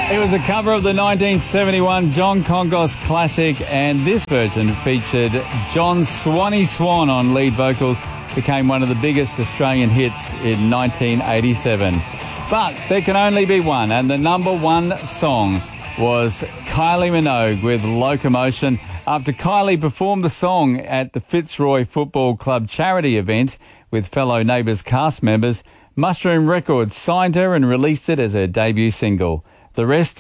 It was a cover of the 1971 John Congo's classic, and this version featured John Swanee Swan on lead vocals. Became one of the biggest Australian hits in 1987. But there can only be one, and the number one song was Kylie Minogue with Locomotion. After Kylie performed the song at the Fitzroy Football Club charity event with fellow Neighbours cast members, Mushroom Records signed her and released it as her debut single. The rest